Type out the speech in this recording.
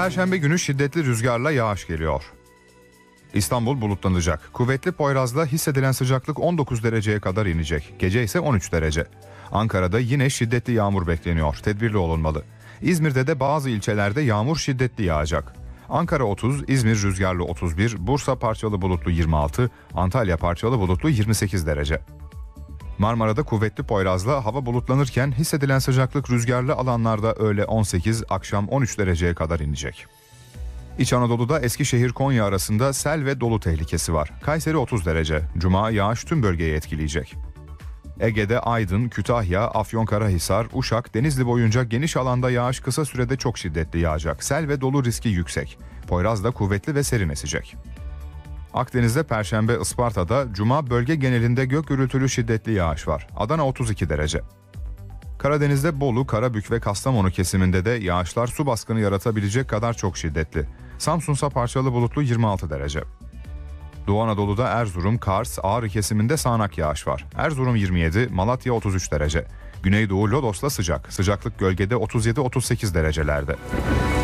Perşembe günü şiddetli rüzgarla yağış geliyor. İstanbul bulutlanacak. Kuvvetli Poyraz'da hissedilen sıcaklık 19 dereceye kadar inecek. Gece ise 13 derece. Ankara'da yine şiddetli yağmur bekleniyor. Tedbirli olunmalı. İzmir'de de bazı ilçelerde yağmur şiddetli yağacak. Ankara 30, İzmir rüzgarlı 31, Bursa parçalı bulutlu 26, Antalya parçalı bulutlu 28 derece. Marmara'da kuvvetli Poyraz'la hava bulutlanırken hissedilen sıcaklık rüzgarlı alanlarda öğle 18, akşam 13 dereceye kadar inecek. İç Anadolu'da Eskişehir-Konya arasında sel ve dolu tehlikesi var. Kayseri 30 derece. Cuma yağış tüm bölgeyi etkileyecek. Ege'de Aydın, Kütahya, Afyonkarahisar, Uşak, Denizli boyunca geniş alanda yağış kısa sürede çok şiddetli yağacak. Sel ve dolu riski yüksek. Poyraz'da kuvvetli ve serin esecek. Akdeniz'de Perşembe Isparta'da, Cuma bölge genelinde gök gürültülü şiddetli yağış var. Adana 32 derece. Karadeniz'de Bolu, Karabük ve Kastamonu kesiminde de yağışlar su baskını yaratabilecek kadar çok şiddetli. Samsun'sa parçalı bulutlu 26 derece. Doğu Anadolu'da Erzurum, Kars, Ağrı kesiminde sağanak yağış var. Erzurum 27, Malatya 33 derece. Güneydoğu Lodos'la sıcak. Sıcaklık gölgede 37-38 derecelerde.